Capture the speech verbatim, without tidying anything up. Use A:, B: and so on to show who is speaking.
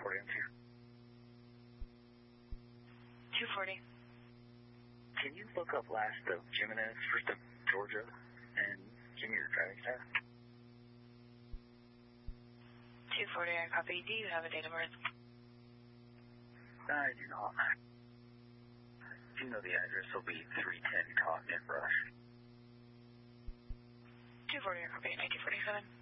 A: forty M two.
B: two forty.
A: Can you look up last of Jimenez, first of Georgia, and give me your driving status?
B: two forty, I copy. Do you have a date of birth?
A: I do not. Do you know the address will be three ten Continent Rush?
B: two forty, I copy. nineteen forty-seven.